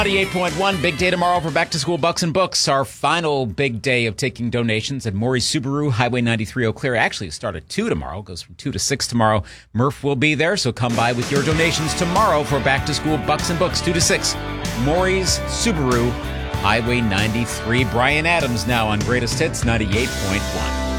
98.1, big day tomorrow for Back to School Bucks and Books. Our final big day of taking donations at Maury's Subaru, Highway 93 Eau Claire. Actually, it starts at 2 tomorrow. It goes from 2 to 6 tomorrow. Murph will be there, so come by with your donations tomorrow for Back to School Bucks and Books, 2 to 6. Maury's Subaru, Highway 93. Brian Adams now on Greatest Hits 98.1.